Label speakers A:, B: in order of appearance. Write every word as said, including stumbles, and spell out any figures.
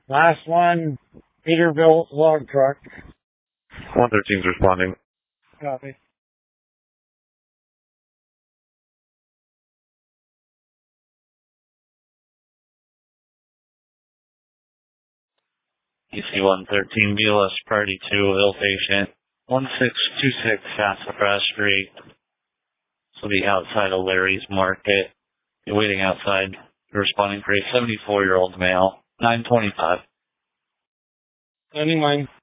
A: Last one, Peterbilt log truck.
B: one thirteen's responding.
A: Copy.
C: E C one thirteen, B L S Party two, ill patient, one six two six Sassafras Street. This will be outside of Larry's Market. You're waiting outside. You're responding for a seventy-four-year-old male, nine twenty-five.
A: Sending mine.